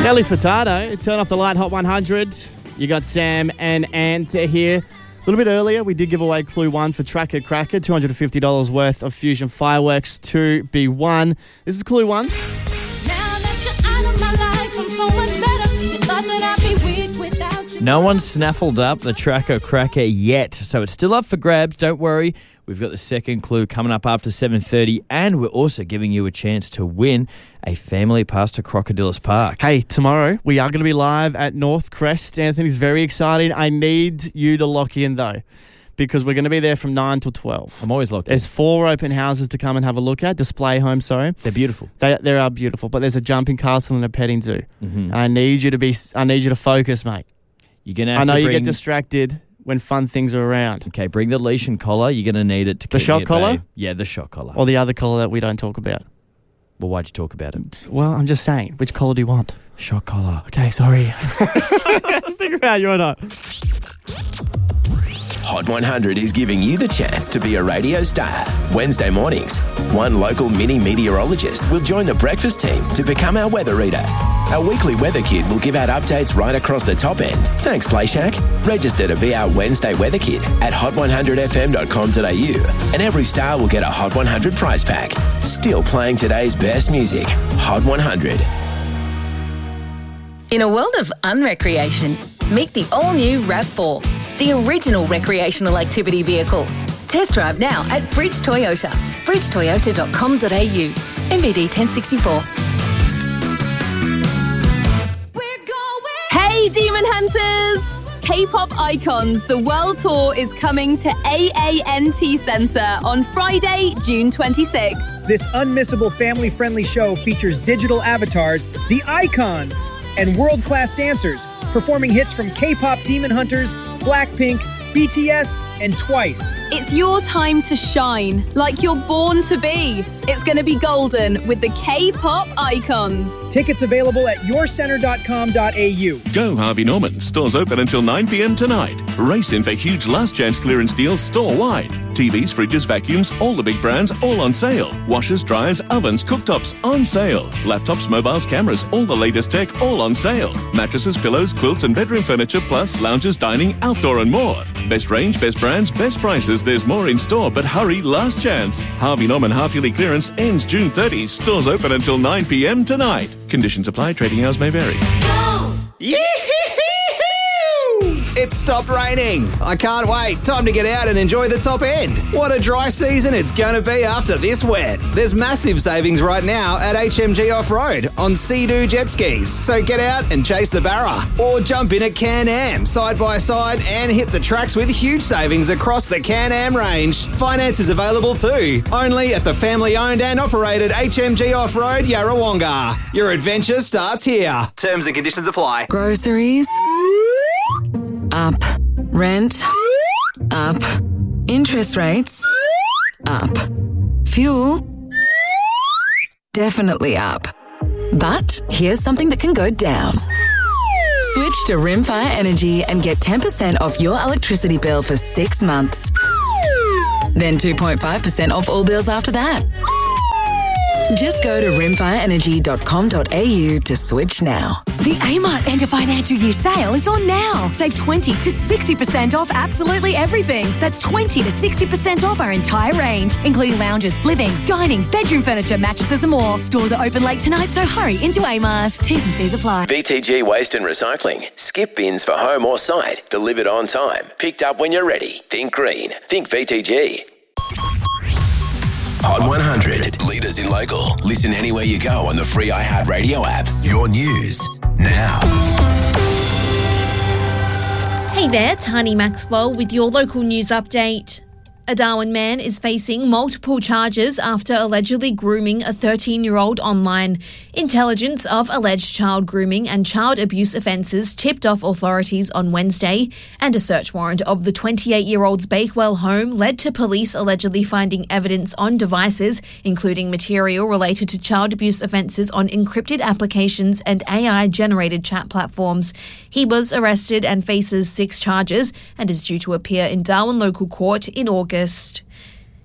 Nelly Furtado, turn off the light, Hot 100. You got Sam and Ant here. A little bit earlier, we did give away Clue 1 for Tracker Cracker, $250 worth of Fusion fireworks to be won. This is Clue 1. Now that you're out of my life, I'm so much better. You thought that I'd be weak without you. No one's snaffled up the Tracker Cracker yet, so it's still up for grabs. Don't worry. We've got the second clue coming up after 7:30, and we're also giving you a chance to win a family pass to Crocodilus Park. Hey, tomorrow we are going to be live at North Crest. Anthony's very exciting. I need you to lock in, though, because we're going to be there from 9 till 12. I'm always locked in. There's 4 open houses to come and have a look at. Display homes, sorry. They're beautiful. They are beautiful, but there's a jumping castle and a petting zoo. Mm-hmm. And I need you to focus, mate. You're gonna have I know to you bring... get distracted when fun things are around. Okay, bring the leash and collar. You're going to need it to keep The shock me at collar? bay. Yeah, the shock collar. Or the other collar that we don't talk about. Well, why'd you talk about it? Well, I'm just saying, which collar do you want? Shock collar. Okay, sorry. Stick around, you're not. Hot 100 is giving you the chance to be a radio star. Wednesday mornings, one local mini meteorologist will join the breakfast team to become our weather reader. Our weekly weather kid will give out updates right across the top end. Thanks, Play Shack. Register to be our Wednesday weather kid at hot100fm.com.au, and every star will get a Hot 100 prize pack. Still playing today's best music. Hot 100. In a world of unrecreation, meet the all-new RAV4, the original recreational activity vehicle. Test drive now at Bridge Toyota, bridgetoyota.com.au, MVD 1064. Hey, Demon Hunters! K-pop Icons, the World Tour is coming to AANT Centre on Friday, June 26th. This unmissable family-friendly show features digital avatars, the Icons, and world-class dancers performing hits from K-pop Demon Hunters, Blackpink, BTS, and Twice. It's your time to shine, like you're born to be. It's going to be golden with the K-pop Icons. Tickets available at yourcenter.com.au. Go Harvey Norman. Stores open until 9 p.m. tonight. Race in for huge last chance clearance deals store-wide. TVs, fridges, vacuums, all the big brands, all on sale. Washers, dryers, ovens, cooktops, on sale. Laptops, mobiles, cameras, all the latest tech, all on sale. Mattresses, pillows, quilts and bedroom furniture, plus lounges, dining, outdoor and more. Best range, best brands, best prices. There's more in store, but hurry, last chance. Harvey Norman half-yearly clearance ends June 30. Stores open until 9 p.m. tonight. Conditions apply. Trading hours may vary. It's stopped raining. I can't wait. Time to get out and enjoy the top end. What a dry season it's going to be after this wet. There's massive savings right now at HMG Off-Road on Sea-Doo jet skis. So get out and chase the barra. Or jump in at Can-Am side by side and hit the tracks with huge savings across the Can-Am range. Finance is available too. Only at the family-owned and operated HMG Off-Road Yarrawonga. Your adventure starts here. Terms and conditions apply. Groceries? Up. Rent? Up. Interest rates? Up. Fuel? Definitely up. But here's something that can go down. Switch to Rimfire Energy and get 10% off your electricity bill for 6 months. Then 2.5% off all bills after that. Just go to rimfireenergy.com.au to switch now. The Amart End of Financial Year sale is on now. Save 20 to 60% off absolutely everything. That's 20 to 60% off our entire range, including lounges, living, dining, bedroom furniture, mattresses and more. Stores are open late tonight, so hurry into Amart. T's and C's apply. VTG Waste and Recycling. Skip bins for home or site. Delivered on time. Picked up when you're ready. Think green. Think VTG. Hot 100. Leaders in local. Listen anywhere you go on the free iHeartRadio app. Your news now. Hey there, Tani Maxwell with your local news update. A Darwin man is facing multiple charges after allegedly grooming a 13-year-old online. Intelligence of alleged child grooming and child abuse offences tipped off authorities on Wednesday, and a search warrant of the 28-year-old's Bakewell home led to police allegedly finding evidence on devices, including material related to child abuse offences on encrypted applications and AI-generated chat platforms. He was arrested and faces 6 charges and is due to appear in Darwin local court in August.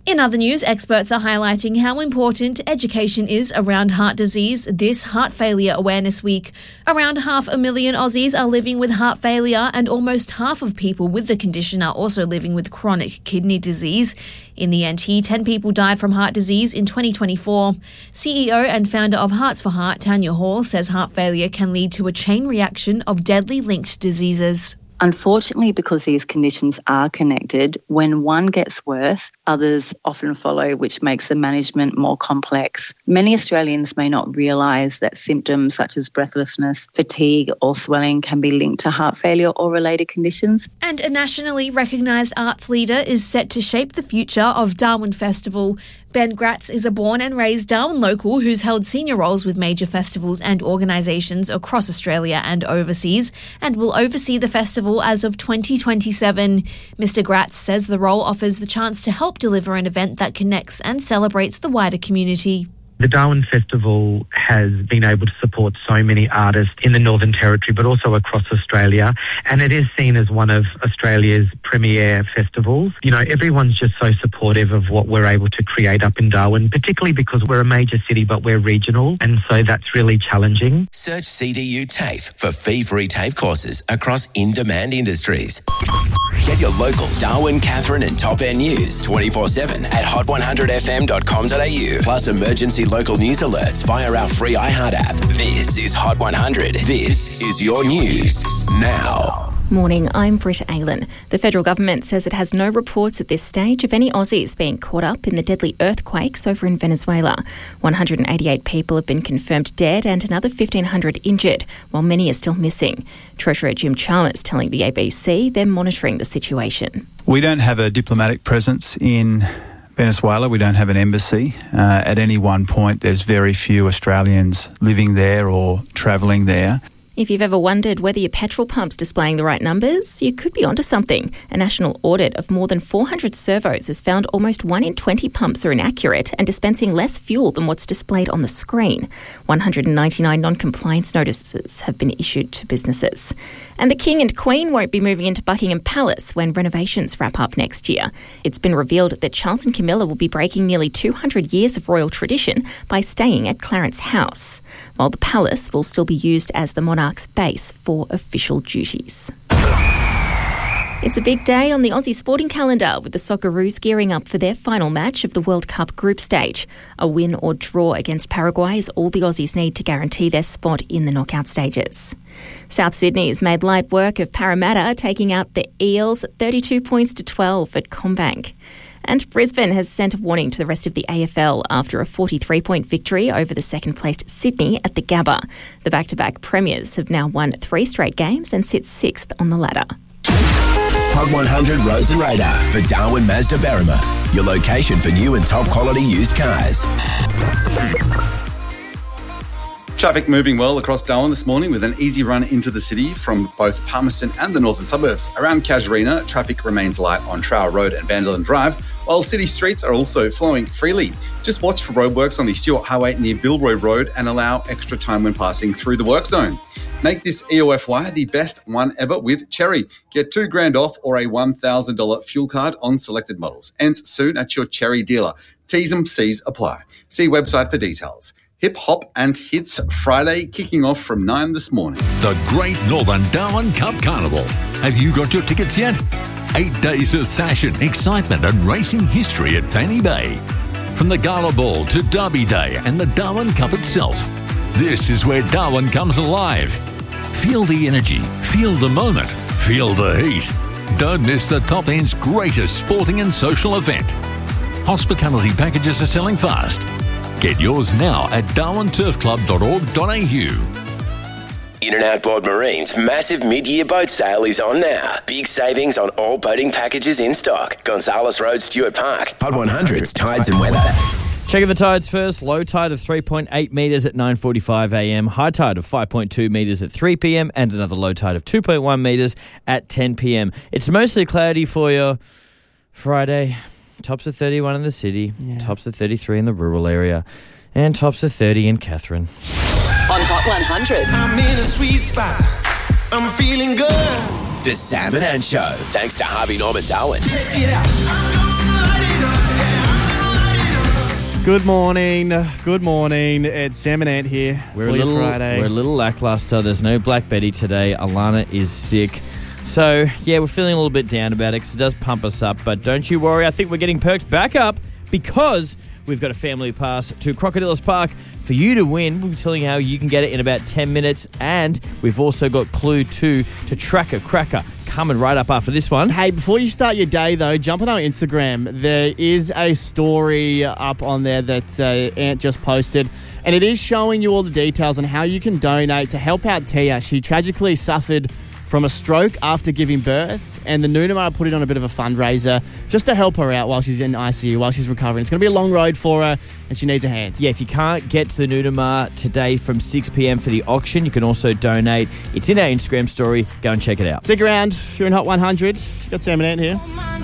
In other news, experts are highlighting how important education is around heart disease this Heart Failure Awareness Week. Around 500,000 Aussies are living with heart failure, and almost half of people with the condition are also living with chronic kidney disease. In the NT, 10 people died from heart disease in 2024. CEO and founder of Hearts for Heart, Tanya Hall, says heart failure can lead to a chain reaction of deadly linked diseases. Unfortunately, because these conditions are connected, when one gets worse, others often follow, which makes the management more complex. Many Australians may not realise that symptoms such as breathlessness, fatigue or swelling can be linked to heart failure or related conditions. And a nationally recognised arts leader is set to shape the future of Darwin Festival. Ben Gratz is a born and raised Darwin local who's held senior roles with major festivals and organisations across Australia and overseas, and will oversee the festival as of 2027. Mr. Gratz says the role offers the chance to help deliver an event that connects and celebrates the wider community. The Darwin Festival has been able to support so many artists in the Northern Territory, but also across Australia, and it is seen as one of Australia's premier festivals. You know, everyone's just so supportive of what we're able to create up in Darwin, particularly because we're a major city, but we're regional, and so that's really challenging. Search CDU TAFE for fee-free TAFE courses across in-demand industries. Get your local Darwin, Catherine and Top End news 24/7 at hot100fm.com.au, plus emergency local news alerts via our free iHeart app. This is Hot 100. This is your news now. Morning, I'm Britta Aylen. The federal government says it has no reports at this stage of any Aussies being caught up in the deadly earthquakes over in Venezuela. 188 people have been confirmed dead and another 1,500 injured, while many are still missing. Treasurer Jim Chalmers telling the ABC they're monitoring the situation. We don't have a diplomatic presence in Venezuela. We don't have an embassy. At any one point, there's very few Australians living there or travelling there. If you've ever wondered whether your petrol pump's displaying the right numbers, you could be onto something. A national audit of more than 400 servos has found almost 1 in 20 pumps are inaccurate and dispensing less fuel than what's displayed on the screen. 199 non-compliance notices have been issued to businesses. And the King and Queen won't be moving into Buckingham Palace when renovations wrap up next year. It's been revealed that Charles and Camilla will be breaking nearly 200 years of royal tradition by staying at Clarence House, while the palace will still be used as the monarch's base for official duties. It's a big day on the Aussie sporting calendar, with the Socceroos gearing up for their final match of the World Cup group stage. A win or draw against Paraguay is all the Aussies need to guarantee their spot in the knockout stages. South Sydney has made light work of Parramatta, taking out the Eels 32 points to 12 at CommBank. And Brisbane has sent a warning to the rest of the AFL after a 43-point victory over the second-placed Sydney at the Gabba. The back-to-back premiers have now won 3 straight games and sit 6th on the ladder. Hot 100 Roads and Radar for Darwin Mazda Berrima, your location for new and top-quality used cars. Traffic moving well across Darwin this morning with an easy run into the city from both Palmerston and the northern suburbs. Around Casuarina, traffic remains light on Trowell Road and Vanderland Drive, while city streets are also flowing freely. Just watch for roadworks on the Stewart Highway near Bilroy Road and allow extra time when passing through the work zone. Make this EOFY the best one ever with Cherry. Get $2,000 off or a $1,000 fuel card on selected models. Ends soon at your Cherry dealer. T's and C's apply. See website for details. Hip Hop and Hits Friday kicking off from 9 this morning. The Great Northern Darwin Cup Carnival. Have you got your tickets yet? 8 days of fashion, excitement and racing history at Fanny Bay. From the Gala Ball to Derby Day and the Darwin Cup itself. This is where Darwin comes alive. Feel the energy, feel the moment, feel the heat. Don't miss the Top End's greatest sporting and social event. Hospitality packages are selling fast. Get yours now at darwinturfclub.org.au. In and Outboard Marine's massive mid-year boat sale is on now. Big savings on all boating packages in stock. Gonzales Road, Stewart Park. Hot 100's Tides and Weather. Checking the tides first. Low tide of 3.8 metres at 9:45 a.m. High tide of 5.2 metres at 3 p.m. and another low tide of 2.1 metres at 10 p.m. It's mostly cloudy for your Friday. Tops of 31 in the city, tops of 33 in the rural area, and tops of 30 in Catherine. On Hot 100. I'm in a sweet spot. I'm feeling good. The Sam and Ann Show, thanks to Harvey Norman Darwin. Check it out. I'm gonna light it up. Yeah, I'm Good morning. Good morning. It's Sam and Ant here. We're for a your little Friday. We're a little lackluster. There's no Black Betty today. Alana is sick. So, yeah, we're feeling a little bit down about it because it does pump us up. But don't you worry. I think we're getting perked back up because we've got a family pass to Crocodilos Park for you to win. We'll be telling you how you can get it in about 10 minutes. And we've also got Clue 2 to Tracker Cracker coming right up after this one. Hey, before you start your day, though, jump on our Instagram. There is a story up on there that Ant just posted, and it is showing you all the details on how you can donate to help out Tia. She tragically suffered from a stroke after giving birth, and the Noonamar put it on a bit of a fundraiser just to help her out while she's in ICU, while she's recovering. It's going to be a long road for her, and she needs a hand. Yeah, if you can't get to the Noonamar today from 6 p.m. for the auction, you can also donate. It's in our Instagram story. Go and check it out. Stick around. You're in Hot 100. You got Sam and Ant here.